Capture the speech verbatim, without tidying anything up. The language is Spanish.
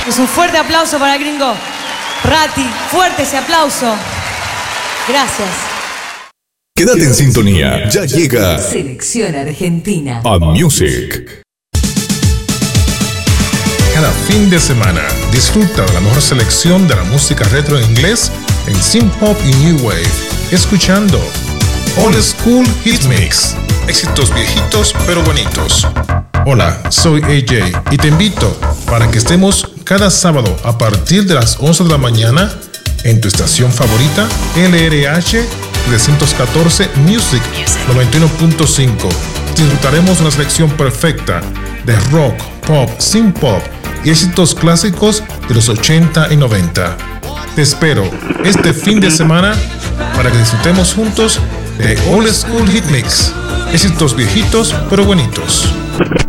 Es un fuerte aplauso para el gringo Rati. Fuerte ese aplauso. Gracias. Quédate en sintonía. Ya llega Selección Argentina. A Music. Cada fin de semana disfruta de la mejor selección de la música retro en inglés en synth pop y new wave, escuchando Old School Hit Mix, éxitos viejitos pero bonitos. Hola, soy A J y te invito para que estemos cada sábado a partir de las once de la mañana en tu estación favorita L R H trescientos catorce Music noventa y uno punto cinco. Disfrutaremos una selección perfecta de rock, pop, synth pop y éxitos clásicos de los ochenta y noventa. Te espero este fin de semana para que disfrutemos juntos de Old School Hit Mix, éxitos viejitos pero bonitos.